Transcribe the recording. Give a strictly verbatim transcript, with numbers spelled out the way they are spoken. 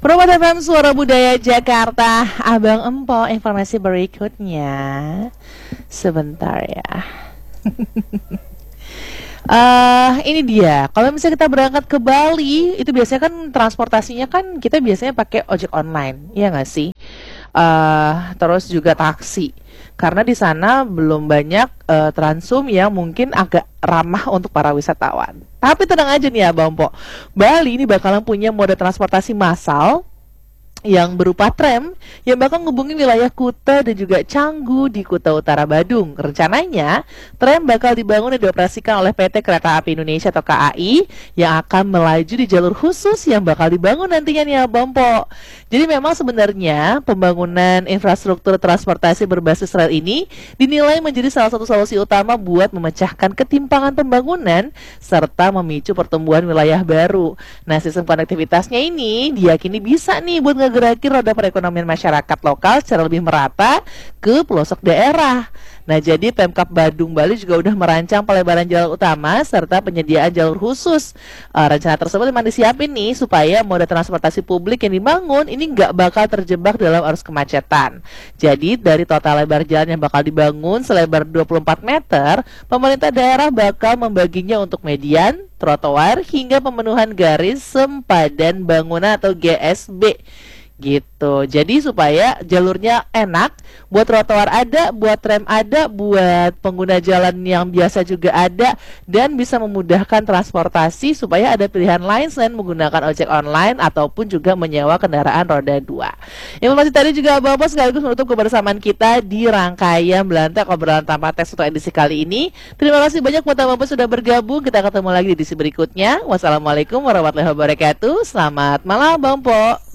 Promo F M Suara Budaya Jakarta. Abang Empo, informasi berikutnya. Sebentar ya. Uh, ini dia. Kalau misalnya kita berangkat ke Bali, itu biasanya kan transportasinya kan kita biasanya pakai ojek online, iya nggak sih? Uh, terus juga taksi. Karena di sana belum banyak uh, transum yang mungkin agak ramah untuk para wisatawan. Tapi tenang aja nih ya, Bang Po. Bali ini bakalan punya moda transportasi massal yang berupa tram yang bakal ngubungin wilayah Kuta dan juga Canggu di Kuta Utara Badung. Rencananya, tram bakal dibangun dan dioperasikan oleh P T Kereta Api Indonesia atau K A I yang akan melaju di jalur khusus yang bakal dibangun nantinya nih Abang Po. Jadi memang sebenarnya pembangunan infrastruktur transportasi berbasis rel ini dinilai menjadi salah satu solusi utama buat memecahkan ketimpangan pembangunan serta memicu pertumbuhan wilayah baru. Nah, sistem konektivitasnya ini diyakini bisa nih buat gerakin roda perekonomian masyarakat lokal secara lebih merata ke pelosok daerah. Nah, jadi Pemkab Badung Bali juga udah merancang pelebaran jalan utama serta penyediaan jalur khusus. Uh, rencana tersebut memang disiapin nih supaya moda transportasi publik yang dibangun ini nggak bakal terjebak dalam arus kemacetan. Jadi dari total lebar jalan yang bakal dibangun selebar dua puluh empat meter, pemerintah daerah bakal membaginya untuk median, trotoar hingga pemenuhan garis sempadan bangunan atau G S B. Gitu. Jadi supaya jalurnya enak, buat trotoar ada, buat tram ada, buat pengguna jalan yang biasa juga ada, dan bisa memudahkan transportasi supaya ada pilihan lain selain menggunakan ojek online ataupun juga menyewa kendaraan roda dua. Informasi tadi juga Bapak sekaligus menutup kebersamaan kita di rangkaian Belantak Obrolan Tanpa Teks untuk edisi kali ini. Terima kasih banyak buat Bapak sudah bergabung. Kita ketemu lagi di edisi berikutnya. Wassalamualaikum warahmatullahi wabarakatuh. Selamat malam Bang Po.